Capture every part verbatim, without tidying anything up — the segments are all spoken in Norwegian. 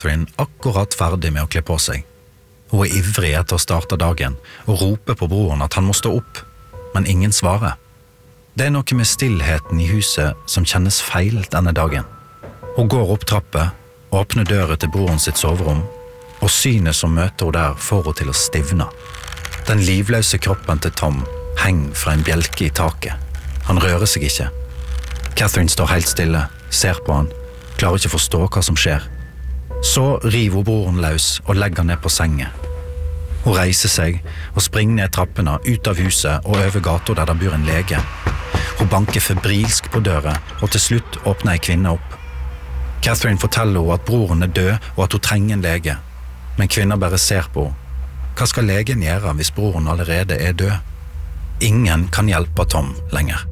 Catherine akkurat ferdig med å kle på seg. Hun er ivrig etter å starte dagen og roper på broren at han må stå opp, men ingen svarer. Det er noe med stillheten i huset som kjennes feil denne dagen. Hun går opp trappet, åpner døra til broren sitt soverom, og synet som møter hun der får hun til å stivne. Den livløse kroppen til Tom henger fra en bjelke i taket. Han rører seg ikke. Catherine står helt stille, ser på han, klarer ikke forstå hva som skjer. Så river hun broren løs og legger ned på sengen. Hun reiser seg og springer ned trappene ut av huset og over gata der det bor en lege. Hun banker febrilsk på døra, og til slutt åpner en kvinne opp. Catherine forteller henne at broren er død og at hun trenger en lege, men kvinner bare ser på henne. Hva skal legen gjøre hvis broren allerede er død? Ingen kan hjelpe Tom lenger.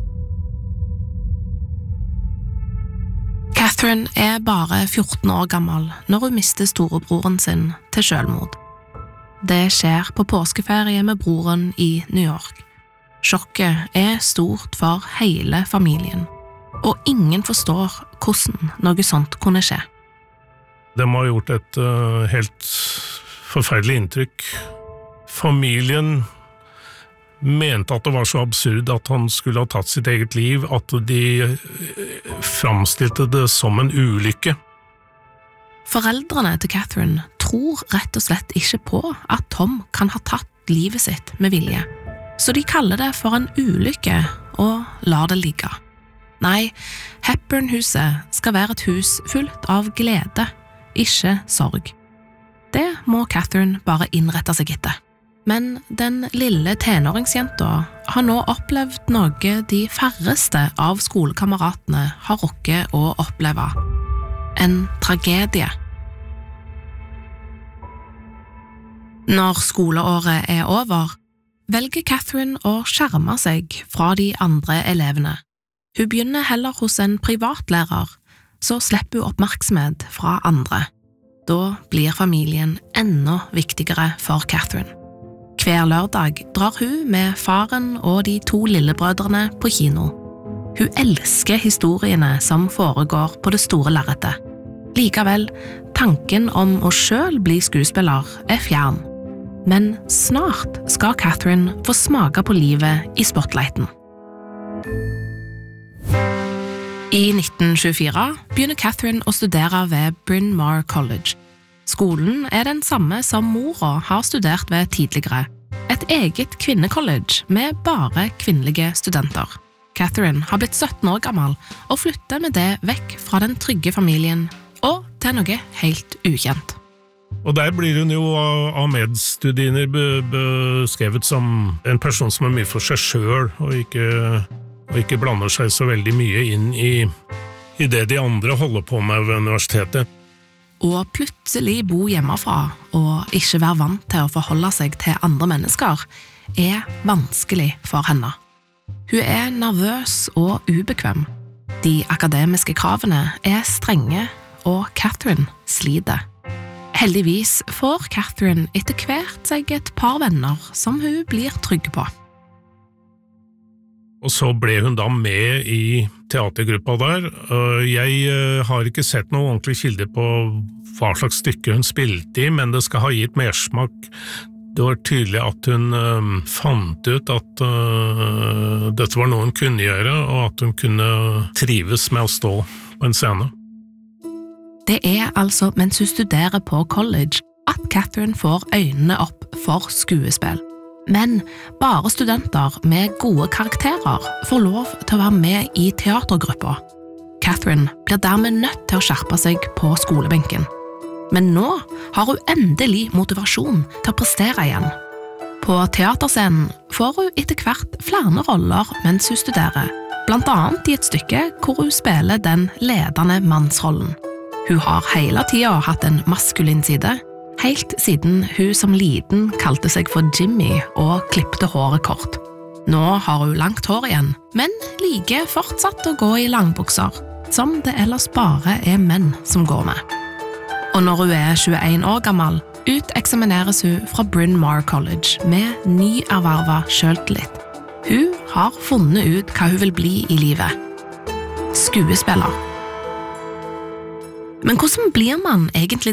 Catherine er bare fjorten år gammel når hun mister storebroren sin til selvmord. Det skjer på påskeferie med broren i New York. Sjokket er stort for hele familien, og ingen forstår hvordan noe sånt kunne skje. De har gjort et uh, helt forferdelig inntrykk. Familien mente at det var så absurd at han skulle ha tatt sitt eget liv, at de framstilte det som en ulykke. Foreldrene til Catherine tror rett og slett ikke på at Tom kan ha tatt livet sitt med vilje, så de kaller det for en ulykke og lar det ligge. Nei, Hepburn-huset skal være et hus fullt av glede, ikke sorg. Det må Catherine bare innrette seg etter. Men den lille tenåringsjenta har nå opplevd noe de færreste av skolekameratene har rukket å oppleve. En tragedie. Når skoleåret er over, velger Catherine å skjerme seg fra de andre elevene. Hun begynner heller hos en privatlærer, så slipper hun oppmerksomhet fra andre. Da blir familien enda viktigere for Catherine. Hver lørdag drar hun med faren og de to lillebrødrene på kino. Hun elsker historiene som foregår på det store lerretet. Likevel, tanken om å selv bli skuespiller er fjern. Men snart skal Catherine få smake på livet i spotlighten. I nitten tjuefire begynner Catherine å studere ved Bryn Mawr College. Skolen er den samme som mora har studert ved tidligere. Et eget kvinnecollege med bare kvinnelige studenter. Catherine har blitt sytten år gammel og flytter med det vekk fra den trygge familien og til noe helt ukjent. Og der blir hun jo av medstudier beskrevet som en person som er mye for seg selv og ikke, og ikke blander seg så veldig mye inn i, i det de andre holder på med ved universitetet. Å plutselig bo hjemmefra og ikke være vant til å forholde seg til andre mennesker er vanskelig for henne. Hun er nervøs og ubekvem. De akademiske kravene er strenge, og Catherine sliter. Heldigvis får Catherine etter hvert seg et par venner som hun blir trygg på. Og så ble hun da med i teatergruppa der. Jeg har ikke sett noe ordentlig kilde på hva slags stykke hun spilte i, men det skal ha gitt mersmak. Det var tydelig at hun uh, fant ut at uh, dette var noe hun kunne gjøre, og at hun kunne trives med å stå på en scene. Det er altså mens hun studerer på college at Catherine får øynene opp for skuespill. Men bare studenter med gode karakterer får lov til å være med i teatergruppa. Catherine blir dermed nødt til å skjerpe seg på skolebenken. Men nå har hun endelig motivasjon til å prestere igjen. På teaterscenen får hun etter hvert flere roller mens hun studerer, blant annet i et stykke hvor hun spiller den ledende mannsrollen. Hun har hele tiden hatt en maskulin side, helt siden hun som liten kalte seg for Jimmy og klippte håret kort. Nå har hun langt hår igjen, men liker fortsatt å gå i langbukser, som det ellers bare er menn som går med. Og når hun er tjueen år gammel, uteksamineres hun fra Bryn Mawr College med nyervervet selvtillit. Hun har funnet ut hva hun vil bli i livet. Skuespiller. Men hvordan blir man egentlig